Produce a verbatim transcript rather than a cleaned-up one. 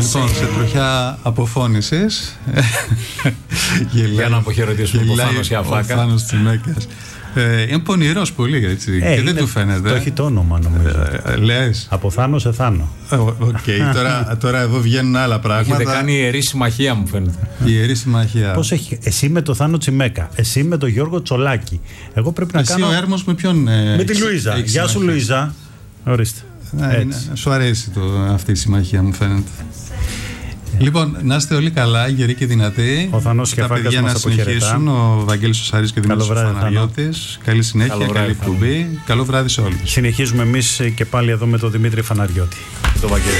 Λοιπόν, σε τροχιά αποφώνησης. Για να αποχαιρετήσουμε τον Θάνο Σιαφάκα. Ο Θάνος Τσιμέκας. Ε, είναι πονηρός πολύ, έτσι. Ε, και δεν του φαίνεται. Το έχει το όνομα, νομίζω. Ε, λες. Από Θάνο σε Θάνο. Οκ, okay, τώρα, τώρα εδώ βγαίνουν άλλα πράγματα. Έχετε κάνει ιερή συμμαχία, μου φαίνεται. Η ιερή συμμαχία. Πώς έχει, εσύ με τον Θάνο Τσιμέκα, εσύ με τον Γιώργο Τσολάκη. Εγώ πρέπει να εσύ κάνω. Εσύ ο Έρμος με ποιον. Ε, με τη Λουίζα. Γεια σου, Λουίζα. Ορίστε. Ναι, είναι, σου αρέσει το, αυτή η συμμαχία, μου φαίνεται. Λοιπόν, να είστε όλοι καλά, γεροί και δυνατοί. Ο Θανός Σιαφάκας μας αποχαιρετά. Ο Βαγγέλης ο Σαρής και ο Δημήτρης Φαναριώτης. Καλή συνέχεια, Καλό καλή βράδυ, εκπομπή. Καλό βράδυ σε όλους. Συνεχίζουμε εμείς και πάλι εδώ με τον Δημήτρη Φαναριώτη. Το Βαγγέλη.